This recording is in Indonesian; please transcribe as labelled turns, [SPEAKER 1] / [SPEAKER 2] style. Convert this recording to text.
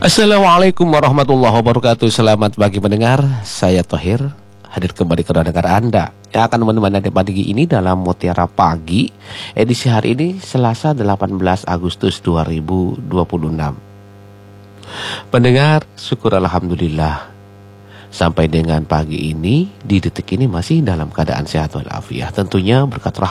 [SPEAKER 1] Assalamualaikum warahmatullahi wabarakatuh. Selamat pagi pendengar, saya Thohir hadir kembali ke dengar Anda yang akan menemani Anda pagi ini dalam Mutiara Pagi edisi hari ini Selasa 18 Agustus 2026. Pendengar, syukur alhamdulillah sampai dengan pagi ini di detik ini masih dalam keadaan sehat walafiat. Tentunya berkat